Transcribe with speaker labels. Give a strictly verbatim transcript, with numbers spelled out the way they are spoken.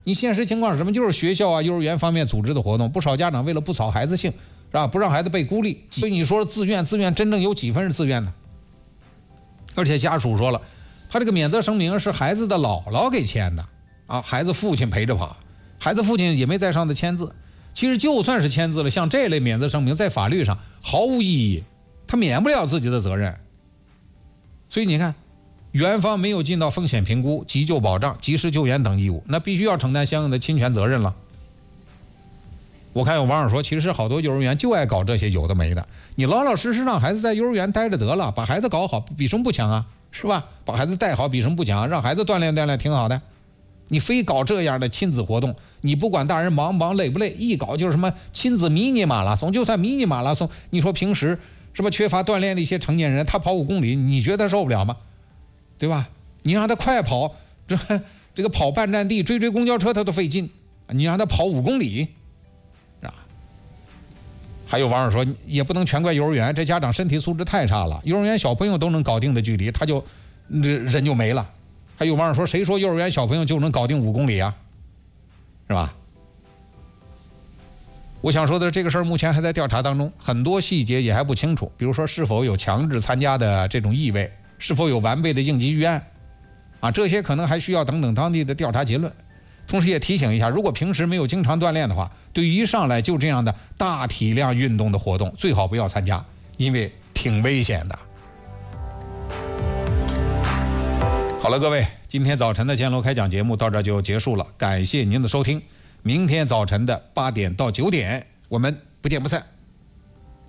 Speaker 1: 你现实情况是什么？就是学校啊、幼儿园方面组织的活动，不少家长为了不扫孩子兴，是吧？不让孩子被孤立，所以你说自愿，自愿真正有几分是自愿的？而且家属说了，他这个免责声明是孩子的姥姥给签的啊，孩子父亲陪着跑，孩子父亲也没在上的签字。其实就算是签字了，像这类免责声明在法律上毫无意义，他免不了自己的责任。所以你看，园方没有尽到风险评估、急救保障、及时救援等义务，那必须要承担相应的侵权责任了。我看有网友说，其实好多幼儿园就爱搞这些有的没的，你老老实实让孩子在幼儿园待着得了，把孩子搞好比什么不强啊，是吧？把孩子带好比什么不强，让孩子锻炼锻炼挺好的。你非搞这样的亲子活动，你不管大人忙不忙累不累，一搞就是什么亲子迷你马拉松，就算迷你马拉松，你说平时是吧缺乏锻炼的一些成年人，他跑五公里，你觉得他受不了吗？对吧？你让他快跑，这这个跑半站地追追公交车他都费劲，你让他跑五公里，啊？还有网友说，也不能全怪幼儿园，这家长身体素质太差了，幼儿园小朋友都能搞定的距离，他就这人就没了。还有网友说，谁说幼儿园小朋友就能搞定五公里啊？是吧？我想说的这个事儿目前还在调查当中，很多细节也还不清楚，比如说是否有强制参加的这种意味，是否有完备的应急预案啊，这些可能还需要等等当地的调查结论。同时也提醒一下，如果平时没有经常锻炼的话，对于一上来就这样的大体量运动的活动，最好不要参加，因为挺危险的。好了，各位，今天早晨的乾隆开讲节目到这就结束了，感谢您的收听。明天早晨的八点到九点，我们不见不散。